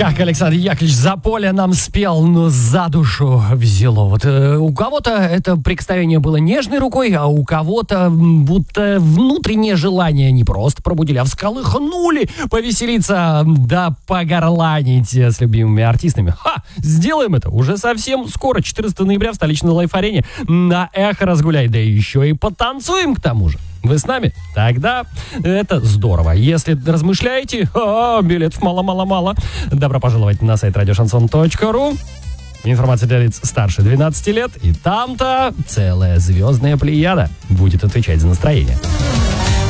Как Александр Яковлевич за поле нам спел, но за душу взяло. Вот у кого-то это прикосновение было нежной рукой, а у кого-то будто внутреннее желание не просто пробудили, а всколыхнули повеселиться, да погорланить с любимыми артистами. Сделаем это уже совсем скоро, 14 ноября в столичной лайф-арене. На Эхо разгуляй, да еще и потанцуем к тому же. Вы с нами? Тогда это здорово. Если размышляете, билетов мало-мало-мало, добро пожаловать на сайт radiošanson.ru. Информация для лиц старше 12 лет. И там-то целая звездная плеяда будет отвечать за настроение.